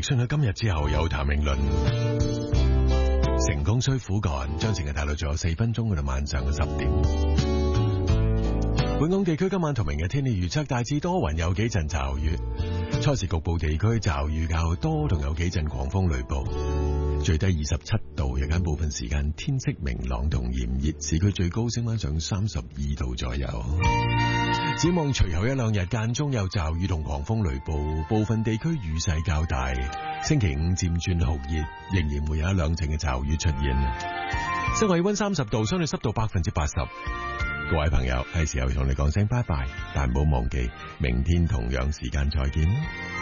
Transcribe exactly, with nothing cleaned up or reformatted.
訊喺今日之後有譚詠麟，成功需苦幹，將成日帶到仲有四分鐘，去到晚上嘅十點。本港地區今晚同明日天氣預測大致多雲，有幾陣驟雨，初時局部地區驟雨較多，同有幾陣狂風雷暴。最低二十七度，日間部分時間天色明朗同炎熱，市區最高升翻上三十二度左右。展望隨後一兩日間中有驟雨同狂風雷暴，部分地區雨勢較大。星期五漸轉酷熱，仍然會有一兩陣嘅驟雨出現。室外氣溫三十度，相對濕度百分之八十。各位朋友，係時候同你講聲拜拜，但唔好忘記明天同樣時間再見。